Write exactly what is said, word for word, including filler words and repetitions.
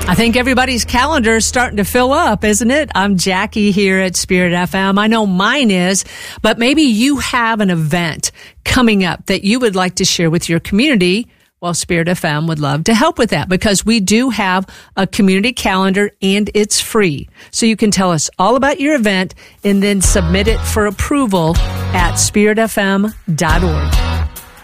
I think everybody's calendar is starting to fill up, isn't it? I'm Jackie here at Spirit F M. I know mine is, but maybe you have an event coming up that you would like to share with your community. Well, Spirit F M would love to help with that because we do have a community calendar and it's free. So you can tell us all about your event and then submit it for approval at spirit f m dot org.